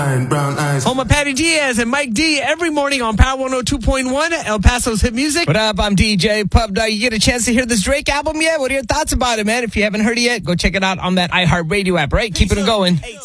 Brown eyes. Home of Patty Diaz and Mike D every morning on Power 102.1, El Paso's hit music. What up? I'm DJ Pub Dog. You get a chance to hear this Drake album yet? What are your thoughts about it, man? If you haven't heard it yet, go check it out on that iHeartRadio app, right? Keeping it going.